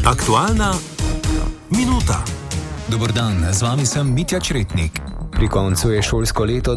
Aktualna minuta. Dober dan, z vami sem Mitja Čretnik. Pri koncu je šolsko leto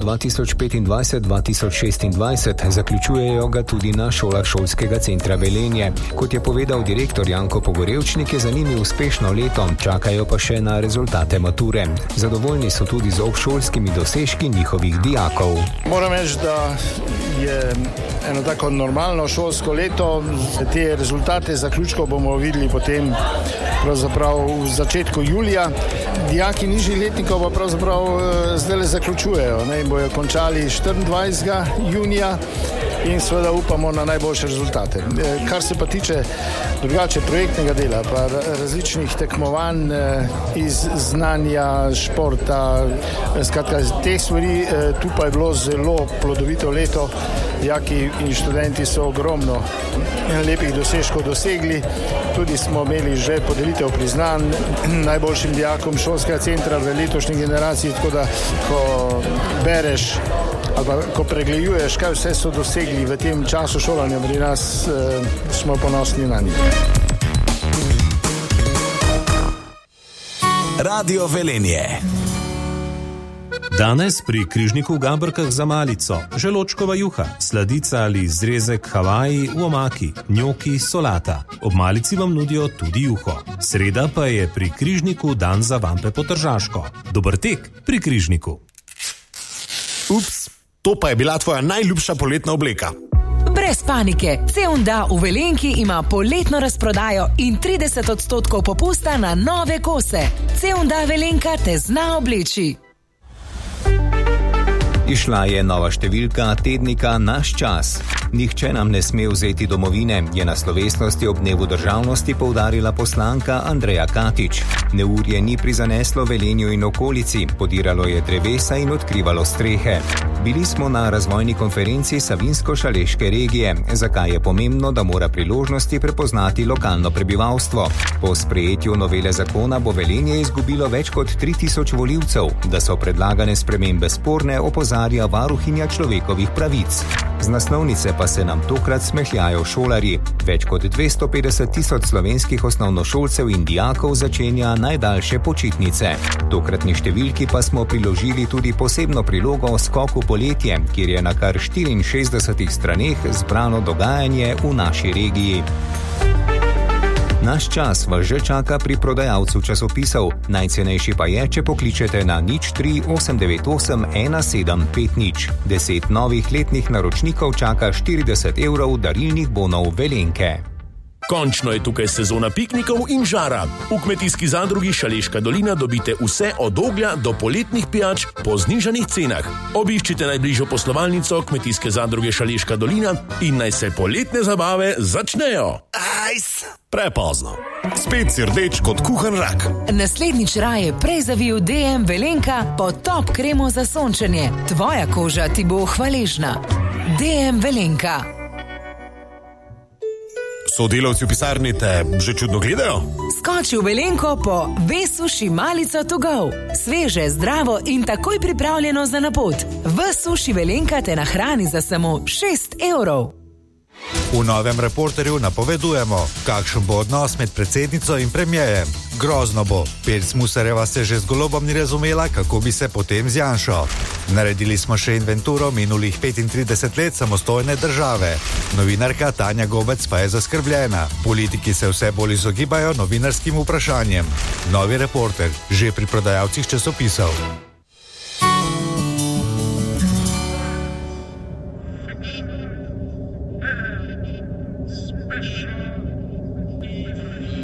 2025-2026, zaključujejo ga tudi na šolah šolskega centra Velenje. Kot je povedal direktor Janko Pogorevčnik, je za njimi uspešno leto, čakajo pa še na rezultate mature. Zadovoljni so tudi z obšolskimi dosežki njihovih dijakov. Moram reči, da je eno tako normalno šolsko leto. Te rezultate zaključkov bomo videli potem pravzaprav v začetku julija. Dijaki nižjih letnikov pa pravzaprav zdaj zaključujejo. Bojo končali 24. junija in seveda upamo na najboljše rezultate. Kar se pa tiče drugače projektnega dela, pa različnih tekmovanj iz znanja, športa, skratka teh stvari, tu pa je bilo zelo plodovito leto. Dijaki in študenti so ogromno lepih dosežkov dosegli. Tudi smo imeli že podelitev priznanj najboljšim dijakom šolskega centra v letošnji generaciji, tako da ko bereš ali ko pregleduješ, kaj vse so dosegli v tem času šolanja pri nas, smo ponosni na njih. Radio Velenje. Danes pri križniku v Gabrkah za malico, želočkova juha, sladica ali zrezek Havaji v omaki, njoki, solata. Ob malici vam nudijo tudi juho. Sreda pa je pri križniku dan za vampe po tržaško. Dober tek pri križniku. Ups, to pa je bila tvoja najljubša poletna obleka. Brez panike, C&A v Velenki ima poletno razprodajo in 30% popusta na nove kose. C&A Velenka te zna obleči. Išla je nova številka tednika Naš čas. Nihče nam ne sme vzeti domovine, je na slovesnosti ob dnevu državnosti poudarila poslanka Andreja Katič. Neurje ni prizaneslo Velenju in okolici, podiralo je drevesa in odkrivalo strehe. Bili smo na razvojni konferenci Savinjsko-Šaleške regije, zakaj je pomembno, da mora priložnosti prepoznati lokalno prebivalstvo. Po sprejetju novele zakona bo Velenje izgubilo več kot 3000 volivcev, da so predlagane spremembe sporne, opozarja varuhinja človekovih pravic. Z naslovnice pa se nam tokrat smehljajo šolarji. Več kot 250 000 slovenskih osnovnošolcev in dijakov začenja najdaljše počitnice. Tokratni številki pa smo priložili tudi posebno prilogo o skoku poletje, kjer je na kar 64 straneh zbrano dogajanje v naši regiji. Naš čas vas že čaka pri prodajalcu časopisov. Najcenejši pa je, če pokličete na 03 898 1750. 10 novih letnih naročnikov čaka 40 evrov darilnih bonov Velenke. Končno je tukaj sezona piknikov in žara. V kmetijski zadrugi Šaleška dolina dobite vse od oglja do poletnih pijač po znižanih cenah. Obiščite najbližjo poslovalnico kmetijske zadruge Šaleška dolina in naj se poletne zabave začnejo. Prepozno. Spet si rdeč kot kuhan rak. Naslednjič raje prej zavij DM Velenka po top kremo za sončenje. Tvoja koža ti bo hvaležna. DM Velenka. Sodelavci v pisarni te že čudno gledajo? Skoči v Velenko po V-suši malico to go. Sveže, zdravo in takoj pripravljeno za na pot. V-suši Velenka te nahrani za samo 6 evrov. V novem Reporterju napovedujemo, kakšen bo odnos med predsednico in premierjem. Grozno bo. Pirc Musarjeva se že z Golobom ni razumela, kako bi se potem z Janšo. Naredili smo še inventuro minulih 35 let samostojne države. Novinarka Tanja Gobec pa je zaskrbljena. Politiki se vse bolj izogibajo novinarskim vprašanjem. Novi Reporter, že pri prodajalcih časopisov.